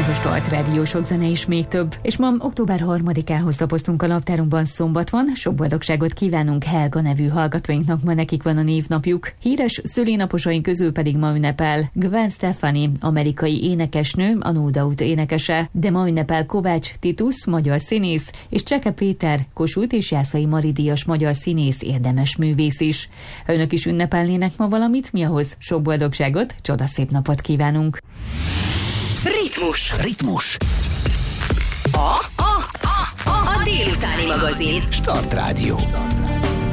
Ez a Start Rádió, sok zene és még több. És ma október 3-ához lapoztunk a naptárunkban, szombat van. Sok boldogságot kívánunk Helga nevű hallgatóinknak, ma nekik van a névnapjuk. Híres szülinaposaink közül pedig ma ünnepel Gwen Stefani, amerikai énekesnő, a No Doubt énekese, de ma ünnepel Kovács Titus, magyar színész, és Cseke Péter, Kossuth és Jászai Mari díjas magyar színész, érdemes művész is. Ha önök is ünnepelnének ma valamit, mi ahhoz sok boldogságot, csodaszép napot kívánunk. Ritmus. A délutáni magazin. Start Rádió.